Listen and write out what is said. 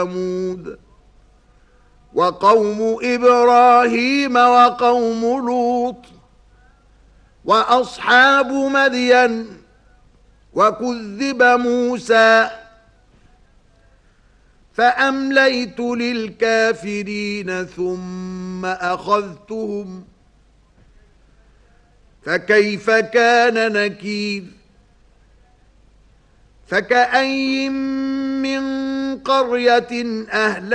ثمود وقوم إبراهيم وقوم لوط وأصحاب مدين وكذب موسى فأمليت للكافرين ثم أخذتهم فكيف كان نكير فكأين من قرية